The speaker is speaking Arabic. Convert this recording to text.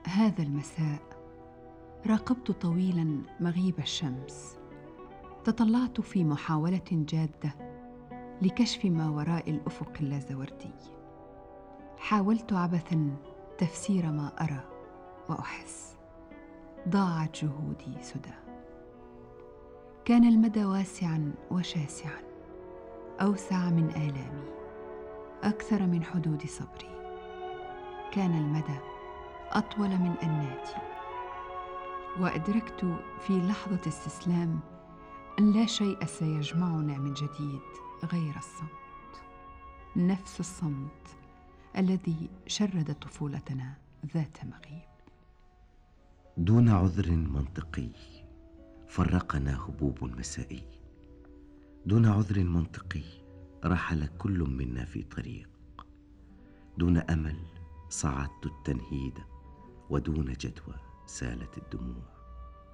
هذا المساء راقبت طويلا مغيب الشمس، تطلعت في محاولة جادة لكشف ما وراء الأفق اللازوردي. حاولت عبثا تفسير ما أرى وأحس، ضاعت جهودي سدى. كان المدى واسعا وشاسعا، أوسع من آلامي، أكثر من حدود صبري. كان المدى أطول من أناتي، وأدركت في لحظة استسلام أن لا شيء سيجمعنا من جديد غير الصمت، نفس الصمت الذي شرد طفولتنا ذات مغيب. دون عذر منطقي فرقنا هبوب مسائي، دون عذر منطقي رحل كل منا في طريق، دون أمل صعدت التنهيد، ودون جدوى سالت الدموع.